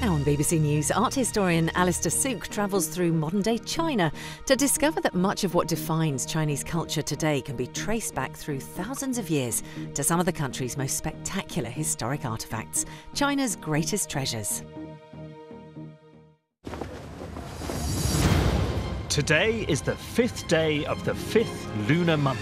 Now on BBC News, art historian Alistair Sook travels through modern-day China to discover that much of what defines Chinese culture today can be traced back through thousands of years to some of the country's most spectacular historic artefacts, China's greatest treasures. Today is the 5th day of the 5th lunar month.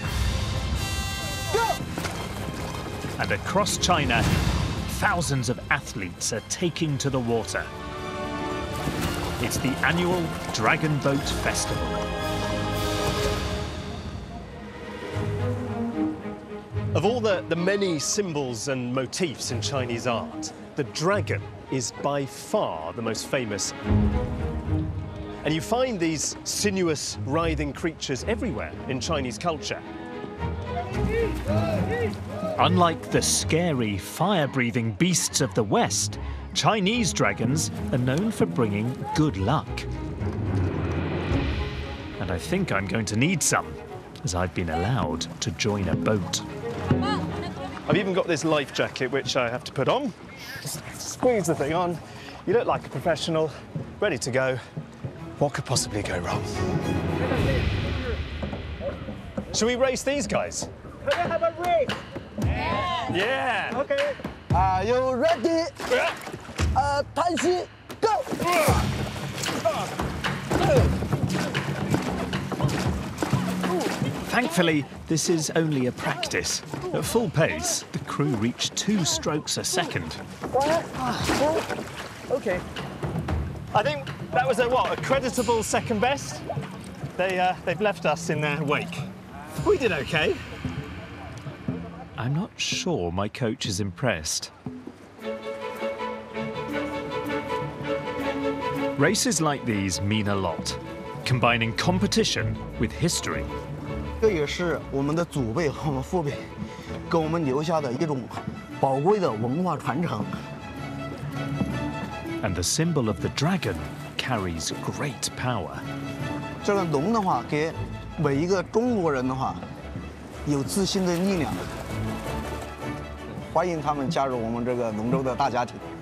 And across China, thousands of athletes are taking to the water. It's the annual Dragon Boat Festival. Of all the many symbols and motifs in Chinese art, the dragon is by far the most famous. And you find these sinuous, writhing creatures everywhere in Chinese culture. Unlike the scary, fire-breathing beasts of the West, Chinese dragons are known for bringing good luck. And I think I'm going to need some, as I've been allowed to join a boat. I've even got this life jacket, which I have to put on. Just squeeze the thing on. You look like a professional, ready to go. What could possibly go wrong? Should we race these guys? Can we have a race? Yeah. Okay. Are you ready? Attention, go! Thankfully, this is only a practice. At full pace, the crew reach 2 strokes a second. Okay. I think that was a creditable second best. They've left us in their wake. We did okay. I'm not sure my coach is impressed. Races like these mean a lot, combining competition with history. 这也是我们的祖辈和我们父辈给我们留下的一种宝贵的文化传承。 And the symbol of the dragon carries great power. 这个龙的话，给每一个中国人的话，有自信的力量。欢迎他们加入我们这个龙舟的大家庭。